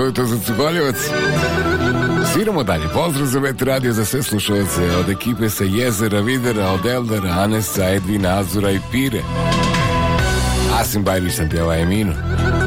jutro za Cukoljevac. Sviramo dalje. Pozdrav za Bet Radio za sve slušalce od ekipe sa Jezera, Videra, od Eldara, Anesa, Edvina, Azura i Pire. Asim Bajrić sam pjeva Eminu.